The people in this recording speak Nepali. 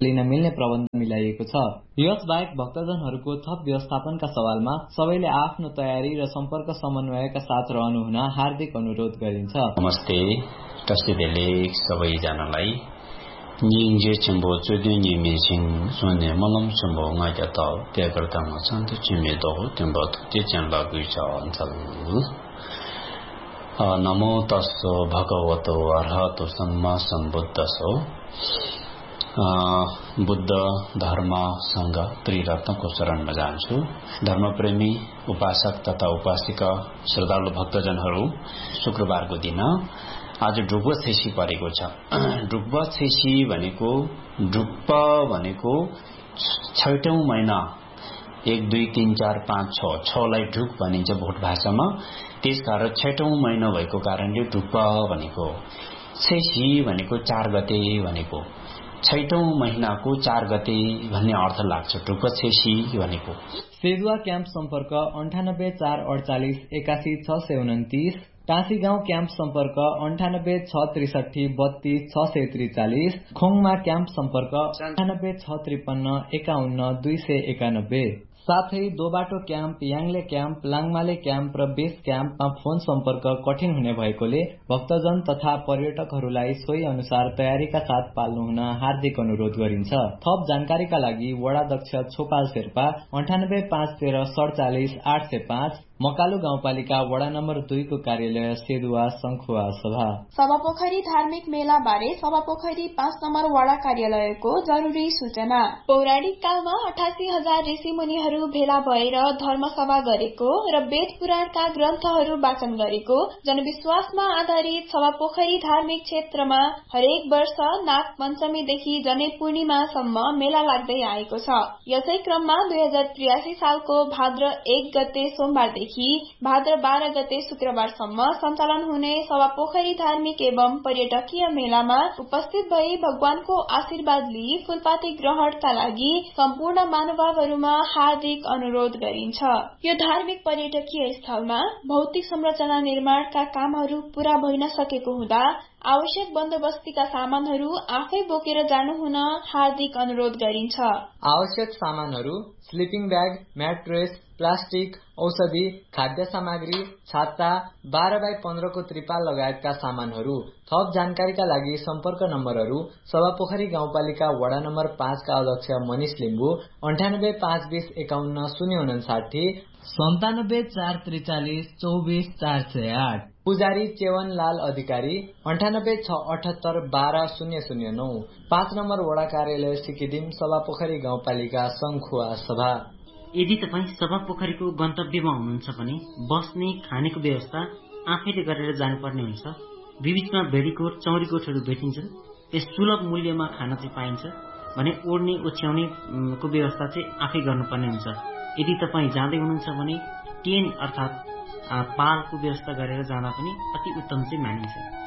लिन मिल्ने प्रबन्ध मिलाइएको छ। यसबाहेक भक्तजनहरूको थप व्यवस्थापनका सवालमा सबैले आफ्नो तयारी र सम्पर्क समन्वयका साथ रहनुहुन हार्दिक अनुरोध गरिन्छ। नमस्ते, टस्टिदेले सबैजनालाई निजे चम्बो चुदि निमिसिङ सोने मलम चम्बो ngaja tau te pertama santu chime do tembo te chanla guicha anchal namo tasso bhagavato arahato samma sambuddhaso Buddha धर्म संघ त्रिरत्नको शरणमा जान्छु। धर्मप्रेमी उपासक तथा उपासिका श्रद्धालु भक्तजनहरू, शुक्रबारको दिन आज ढुक्व छेसी परेको छ। ढुक्व छेसी भनेको छैटौं महिना 1 2 3 4 5 6 लाई ढुक भनिन्छ भोट भाषामा। त्यसकारण छैटौं महिना भएको कारणले ढुक्व भनेको। छेसी भनेको 4 गते भनेको। छैटौं महिनाको 4 गते भन्ने अर्थ लाग्छ ढुक्व छेसी भनेको। सेदुवा क्याम्प सम्पर्क 98 448 81 629, टाँसी गाउँ क्याम्प सम्पर्क 98 663 32 643, खोङमा क्याम्प सम्पर्क 98 653 51 291। साथै दोबाटो क्याम्प, याङले क्याम्प, लाङमाले क्याम्प र बेस क्याम्पमा फोन सम्पर्क कठिन हुने भएकोले भक्तजन तथा पर्यटकहरूलाई सोही अनुसार तयारीका साथ पाल्नुहुन हार्दिक अनुरोध गरिन्छ। थप जानकारीका लागि वडाध्यक्ष छोपाल शेर्पा 98 513 47 805, मकालु गाउँपालिका वडा नम्बर 2 को कार्यालय सेदुवा संखुवा सभा। सभापोखरी धार्मिक मेला बारे सभापोखरी 5 नम्बर वडा कार्यालयको जरुरी सूचना। पौराणिक कालमा 88,000 ऋषि मुनिहरू भेला भएर धर्मसभा गरेको र वेद पुराणका ग्रन्थहरू वाचन गरेको जनविश्वासमा आधारित सभापोखरी धार्मिक क्षेत्रमा हरेक वर्ष नाग पञ्चमीदेखि जनै पूर्णिमासम्म मेला लाग्दै आएको छ। यसै क्रममा 2083 सालको भाद्र 1 गते सोमबारदेखि भाद्र 12 गते शुक्रबारसम्म सञ्चालन हुने सभापोखरी धार्मिक एवं पर्यटकीय मेलामा उपस्थित भई भगवानको आशीर्वाद लिई फूलपाती ग्रहणका लागि सम्पूर्ण महानुभावहरूमा हार्दिक अनुरोध गरिन्छ। यो धार्मिक पर्यटकीय स्थलमा भौतिक संरचना निर्माणका कामहरू पूरा भइन सकेको हुँदा आवश्यक बन्दोबस्तीका सामानहरू आफै बोकेर जानुहुन हार्दिक अनुरोध गरिन्छ। आवश्यक सामानहरू स्लिपिङ ब्याग, म्याट्रेस, प्लास्टिक, औषधि, खाद्य सामग्री, छाता, 12x15 को त्रिपाल लगायतका सामानहरू। थप जानकारीका लागि सम्पर्क नम्बरहरू सभापोखरी गाउँपालिका वडा नम्बर 5 का अध्यक्ष मनिष लिम्बू 98 520 51 059, 97 443 24 408, पुजारी चेवन लाल अधिकारी 98 678 12 009, 5 नम्बर वडा कार्यालय सिक्किम सभापोखरी गाउँपालिका संखुवा सभा। यदि तपाईँ सभापोखरीको गन्तव्यमा हुनुहुन्छ भने बस्ने खानेको व्यवस्था आफैले गरेर जानुपर्ने हुन्छ। विविधमा भेडीकोट, चौरीकोटहरू भेटिन्छन्। त्यस सुलभ मूल्यमा खाना चाहिँ पाइन्छ भने ओड्ने ओछ्याउने को व्यवस्था चाहिँ आफै गर्नुपर्ने हुन्छ। यदि तपाईँ जाँदै हुनुहुन्छ भने टेन्ट अर्थात् पालको व्यवस्था गरेर जाँदा पनि अति उत्तम चाहिँ मानिन्छ।